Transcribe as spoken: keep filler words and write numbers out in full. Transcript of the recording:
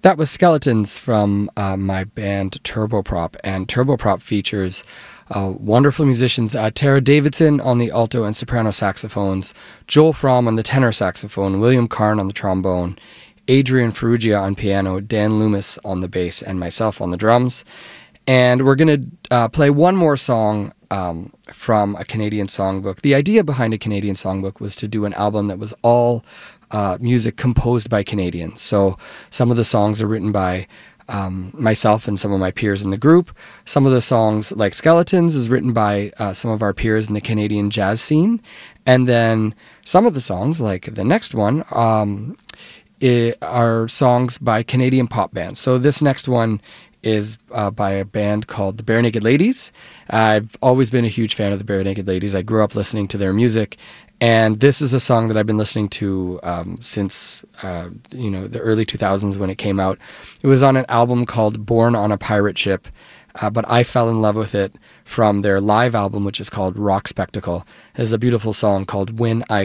That was Skeletons from uh, my band Turboprop, and Turboprop features uh, wonderful musicians, uh, Tara Davidson on the alto and soprano saxophones, Joel Fromm on the tenor saxophone, William Karn on the trombone, Adrian Ferrugia on piano, Dan Loomis on the bass, and myself on the drums. And we're going to uh, play one more song um, from a Canadian songbook. The idea behind a Canadian songbook was to do an album that was all uh, music composed by Canadians. So some of the songs are written by um, myself and some of my peers in the group. Some of the songs, like Skeletons, is written by uh, some of our peers in the Canadian jazz scene. And then some of the songs, like the next one, um, i- are songs by Canadian pop bands. So this next one is uh, by a band called the Barenaked Ladies. I've always been a huge fan of the Barenaked Ladies. I grew up listening to their music, and this is a song that I've been listening to um, since uh, you know the early two thousands when it came out. It was on an album called Born on a Pirate Ship, uh, but I fell in love with it from their live album, which is called Rock Spectacle. There's a beautiful song called When I